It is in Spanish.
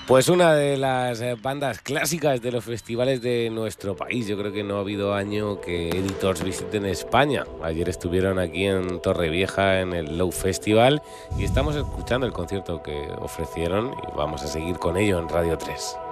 Pues una de las bandas clásicas de los festivales de nuestro país. Yo creo que no ha habido año que Editors visiten España. Ayer estuvieron aquí en Torrevieja en el Low Festival y estamos escuchando el concierto que ofrecieron y vamos a seguir con ello en Radio 3.